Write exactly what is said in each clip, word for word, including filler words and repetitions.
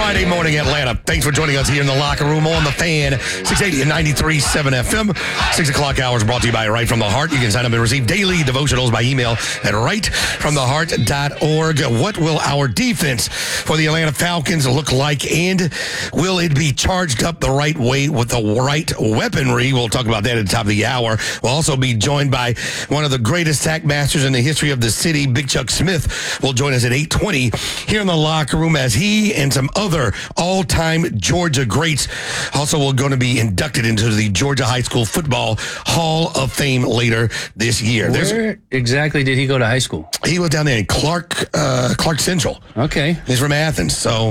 Friday morning, Atlanta. Thanks for joining us here in the locker room on the Fan, six eighty and ninety-three point seven F M. Six o'clock hours brought to you by Right From The Heart. You can sign up and receive daily devotionals by email at right from the heart dot org. What will our defense for the Atlanta Falcons look like, and will it be charged up the right way with the right weaponry? We'll talk about that at the top of the hour. We'll also be joined by one of the greatest sack masters in the history of the city, Big Chuck Smith, will join us at eight twenty here in the locker room as he and some other all-time Georgia greats also are going to be inducted into the Georgia High School Football Hall of Fame later this year. Where There's, exactly did he go to high school? he was down there in Clark, uh, Clark Central. Okay. He's from Athens, so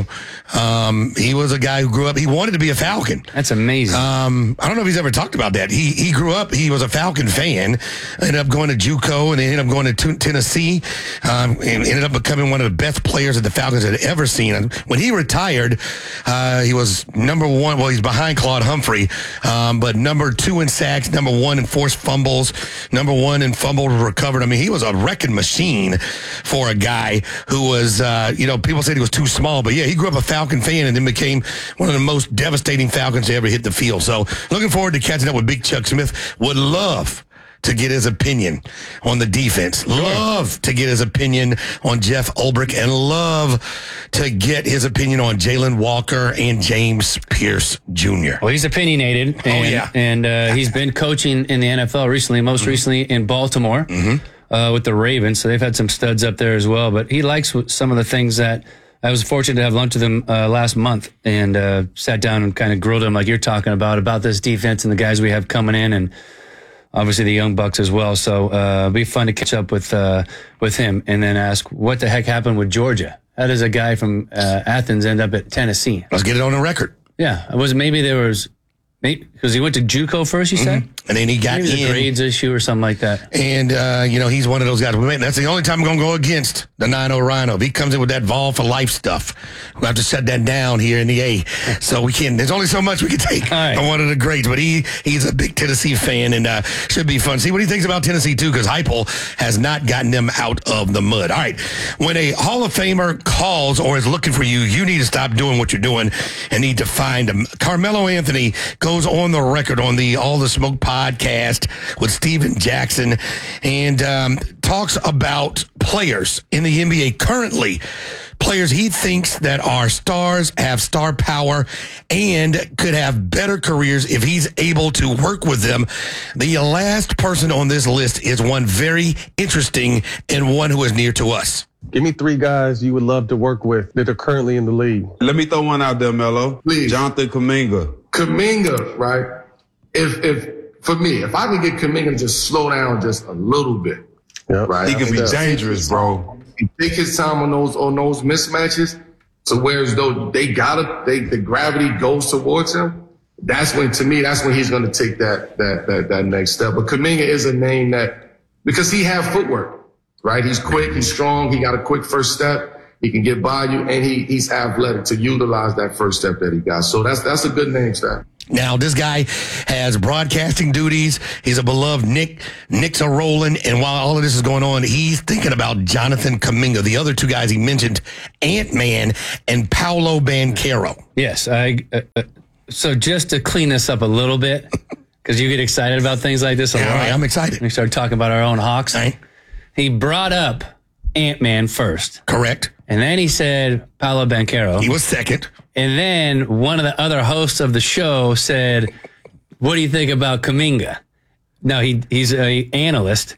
um, he was a guy who grew up. He wanted to be a Falcon. That's amazing. Um, I don't know if he's ever talked about that. He he grew up. He was a Falcon fan. Ended up going to JUCO and then ended up going to t- Tennessee. Um, and ended up becoming one of the best players that the Falcons had ever seen. And when he retired, uh, he was number one. Well, he's behind Claude Humphrey, um, but number two in sacks, number one in forced fumbles, number one in fumbles recovered. I mean, he was a wrecking machine for a guy who was, uh, you know, people said he was too small, but yeah, he grew up a Falcon fan and then became one of the most devastating Falcons to ever hit the field. So looking forward to catching up with Big Chuck Smith. Would love to get his opinion on the defense. Love to get his opinion on Jeff Ulbrich, and love to get his opinion on Jalen Walker and James Pierce Junior Well, he's opinionated. And, oh, yeah. And uh, he's been coaching in the N F L recently, most mm-hmm. recently in Baltimore mm-hmm. uh, with the Ravens. So they've had some studs up there as well. But he likes some of the things that I was fortunate to have lunch with him uh, last month and uh, sat down and kind of grilled him like you're talking about, about this defense and the guys we have coming in, and obviously the young bucks as well. So uh, it'll be fun to catch up with uh, with him and then ask what the heck happened with Georgia. How does a guy from uh, Athens end up at Tennessee? Let's get it on the record. Yeah, it was maybe there was because he went to JUCO first. You said, mm-hmm. and then he got maybe in. a grades issue or something like that. And uh, you know, he's one of those guys. That's the only time I'm going to go against the nine oh Rhino. If he comes in with that Vol for life stuff, we have to shut that down here in the A. So we can't. There's only so much we can take right. on one of the greats. But he he's a big Tennessee fan, and uh, should be fun. See what he thinks about Tennessee too, because Heupel has not gotten them out of the mud. All right, when a Hall of Famer calls or is looking for you, you need to stop doing what you're doing and need to find him. Carmelo Anthony goes on the record on the All the Smoke podcast with Steven Jackson and um, talks about players in the N B A currently, players he thinks that are stars, have star power, and could have better careers if he's able to work with them. The last person on this list is one very interesting and one who is near to us. Give me three guys you would love to work with that are currently in the league. Let me throw one out there, Melo. Please. Jonathan Kuminga. Kuminga, right? If, if, for me, if I can get Kuminga to just slow down just a little bit, yep. right? He can be uh, dangerous, bro. He take his time on those, on those mismatches to where as though they gotta, they, the gravity goes towards him. That's when, to me, that's when he's going to take that, that, that, that next step. But Kuminga is a name that, because he have footwork, right? He's quick, he's strong, he got a quick first step. He can get by you, and he, he's athletic to utilize that first step that he got. So that's, that's a good name, Stat. Now, this guy has broadcasting duties. He's a beloved Nick. Nick's a rolling. And while all of this is going on, he's thinking about Jonathan Kuminga, the other two guys he mentioned, Ant-Man and Paolo Banchero. Yes. I. Uh, uh, so just to clean this up a little bit, because you get excited about things like this a yeah, lot. Right, I'm excited. We start talking about our own Hawks. Right. He brought up Ant-Man first. Correct. And then he said Paolo Banchero. He was second. And then one of the other hosts of the show said, what do you think about Kuminga? No, he he's an analyst.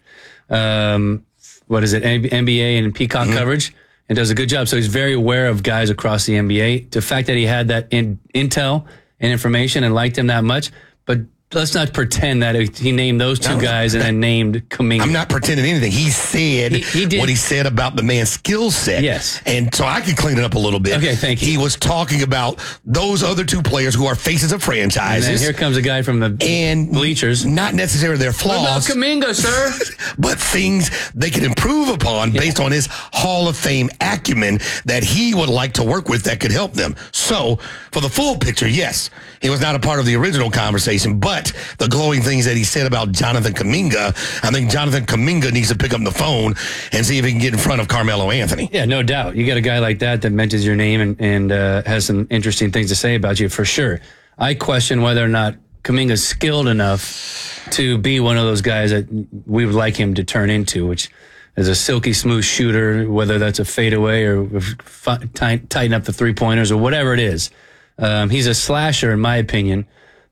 Um, what is it? N B A and Peacock mm-hmm. coverage, and does a good job. So he's very aware of guys across the N B A. The fact that he had that in, intel and information and liked him that much, but let's not pretend that he named those two no, guys and then named Kuminga. I'm not pretending anything. He said he, he did. what he said about the man's skill set. Yes. And so I can clean it up a little bit. Okay, thank you. He was talking about those other two players who are faces of franchises. And then here comes a guy from the and bleachers. Not necessarily their flaws. What about Kuminga, sir? But things they can improve upon yeah. based on his Hall of Fame acumen that he would like to work with that could help them. So for the full picture, yes, he was not a part of the original conversation, but But the glowing things that he said about Jonathan Kuminga, I think Jonathan Kuminga needs to pick up the phone and see if he can get in front of Carmelo Anthony. Yeah, no doubt. You got a guy like that that mentions your name and, and uh, has some interesting things to say about you, for sure. I question whether or not Kuminga's skilled enough to be one of those guys that we would like him to turn into, which is a silky smooth shooter, whether that's a fadeaway or f- tighten up the three-pointers or whatever it is. Um, he's a slasher, in my opinion,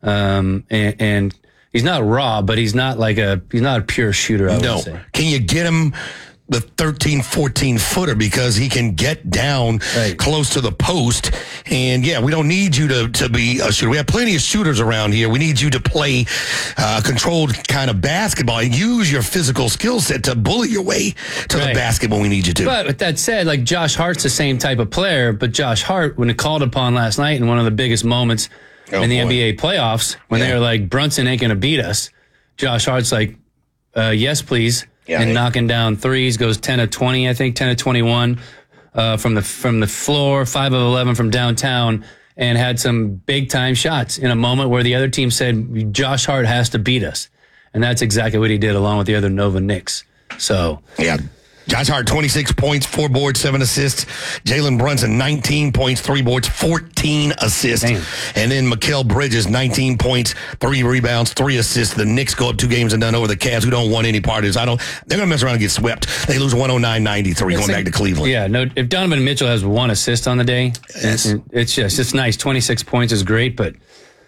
um, and, and he's not raw, but he's not like a he's not a pure shooter, I no. would say. Can you get him the thirteen, fourteen footer because he can get down right close to the post? And yeah, we don't need you to, to be a shooter. We have plenty of shooters around here. We need you to play uh, controlled kind of basketball and use your physical skill set to bully your way to right. the basket when we need you to. But with that said, like Josh Hart's the same type of player, but Josh Hart, when it called upon last night in one of the biggest moments oh, in the boy. N B A playoffs, when yeah. they were like, Brunson ain't going to beat us, Josh Hart's like, uh, yes, please. Yeah, and knocking down threes, goes ten of twenty, I think, ten of twenty-one uh, from the from the floor, five of eleven from downtown, and had some big-time shots in a moment where the other team said, Josh Hart has to beat us. And that's exactly what he did along with the other Nova Knicks. So, yeah. Josh Hart, twenty-six points, four boards, seven assists. Jalen Brunson, nineteen points, three boards, fourteen assists. Damn. And then Mikal Bridges, nineteen points, three rebounds, three assists. The Knicks go up two games and done over the Cavs, who don't want any part of this. I don't. They're going to mess around and get swept. They lose one oh nine ninety-three going back to Cleveland. Yeah, no. If Donovan Mitchell has one assist on the day, yes. it's just it's nice. twenty-six points is great, but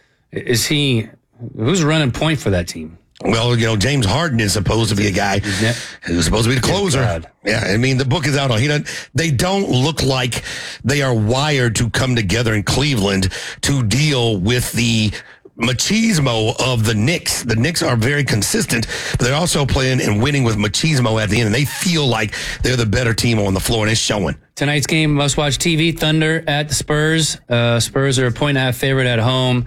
is he? Who's running point for that team? Well, you know, James Harden is supposed to be a guy who's supposed to be the closer. Yeah, I mean, the book is out on. He doesn't. They don't look like they are wired to come together in Cleveland to deal with the machismo of the Knicks. The Knicks are very consistent, but they're also playing and winning with machismo at the end, and they feel like they're the better team on the floor, and it's showing. Tonight's game, must-watch T V, Thunder at the Spurs. Uh, Spurs are a point and a half favorite at home.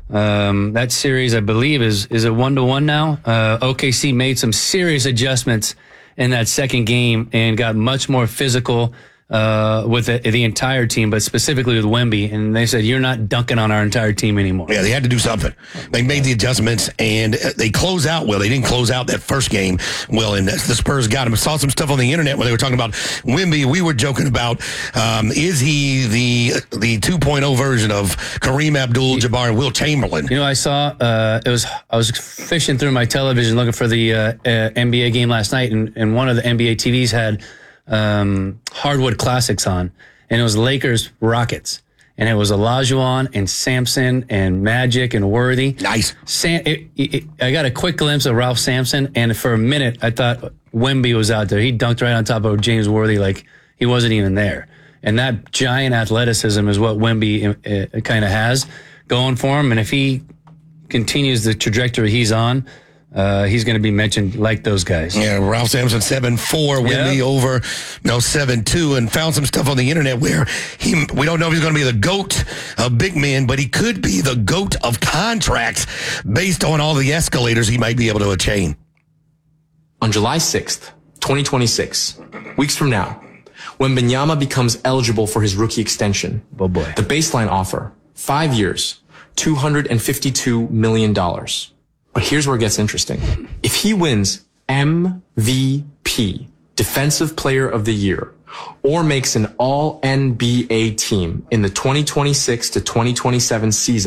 Um, that series, I believe, is is a one to one now. Uh, O K C made some serious adjustments in that second game and got much more physical uh, with the, the entire team, but specifically with Wemby. And they said, "You're not dunking on our entire team anymore." Yeah, they had to do something. They made the adjustments, and they close out well. They didn't close out that first game well, and the Spurs got them. I saw some stuff on the internet where they were talking about Wemby. We were joking about, um, is he the the two point oh version of Kareem Abdul-Jabbar and Will Chamberlain? You know, I saw, uh, it was, I was fishing through my television looking for the uh, uh, N B A game last night, and, and one of the N B A T Vs had um, Hardwood Classics on, and it was Lakers Rockets, and it was Olajuwon and Sampson and Magic and Worthy. Nice. Sam, it, it, I got a quick glimpse of Ralph Sampson, and for a minute I thought Wemby was out there. He dunked right on top of James Worthy like he wasn't even there. And that giant athleticism is what Wemby uh, kind of has going for him. And if he continues the trajectory he's on, Uh, he's going to be mentioned like those guys. Yeah, Ralph Sampson, seven four, Wemby yeah. over, no, seven two, and found some stuff on the internet where he, we don't know if he's going to be the GOAT of big men, but he could be the GOAT of contracts based on all the escalators he might be able to attain. On July sixth, twenty twenty-six, weeks from now, when Wembanyama becomes eligible for his rookie extension, oh boy. The baseline offer, five years, two hundred fifty-two million dollars. But here's where it gets interesting. If he wins M V P, Defensive Player of the Year, or makes an all N B A team in the twenty twenty-six to twenty twenty-seven season,